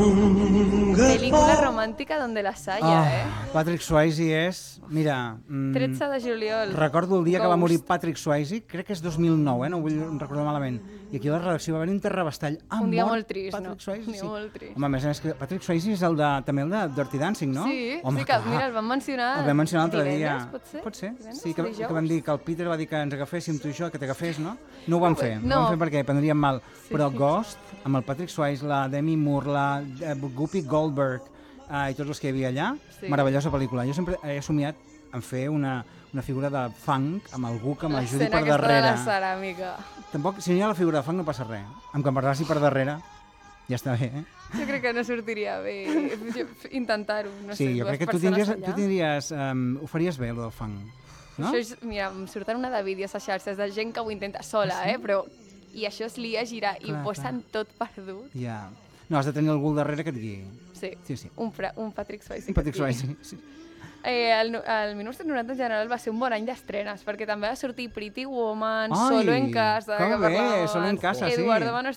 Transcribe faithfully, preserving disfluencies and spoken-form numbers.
Pel·lícula romàntica donde las haya, Oh, eh? Patrick Swayze és... Mira... mm, tretze de juliol. Recordo el dia que va Ghost. morir Patrick Swayze, crec que és dos mil nou, eh? No ho vull recordar malament. I aquí a la redacció va haver un terrabastall. Ha Un dia mort molt trist, Patrick no? Swayze, Un dia sí. molt trist. Home, a més a més, que Patrick Swayze és el de, també el de Dirty Dancing, no? Sí, Home, sí que, clar. mira, el vam mencionar El vam mencionar l'altre dia. divendres, pot ser? Pot ser, Divendres sí, o que, dijous? que vam dir que el Peter va dir que ens agaféssim tu i jo, que t'agafés, no? No ho vam fer, no, No. ho vam fer perquè prendríem mal. Sí, Però sí. Ghost, amb el Patrick Swayze, la Demi Moore, la eh, Whoopi Goldberg eh, i tots els que hi havia allà, Sí. meravellosa pel·lícula. Jo sempre he somiat en fer una, una figura de funk amb algú que m'ajudi L'escena per aquesta de darrere. la ceràmica. Tampoc, si no hi ha la figura de funk no passa res. Amb que em parlassi per darrere ja està bé, eh? Jo crec que no sortiria bé jo- intentar-ho, no Sí, sé, jo dues crec que tu persones tindries, tu allà. tindries um, ho faries bé, el del funk. No? Això és, mira, em surten una de vídeos a xarxes de gent que ho intenta sola, eh? Però, i això es lia a girar i Clar, ho posen tot perdut. Ja. No, has de tenir algú al darrere que et guiï. Sí, Sí, sí. un, fra, un Patrick Swayze. Un Patrick que et Swayze, sí. Eh, el, nu- el mil nou-cents noranta en general va ser un bon any d'estrenes, perquè també va sortir Pretty Woman, Ai, Solo en casa, que que bé, parlàvem Solo en abans, casa, sí. Eduardo Manos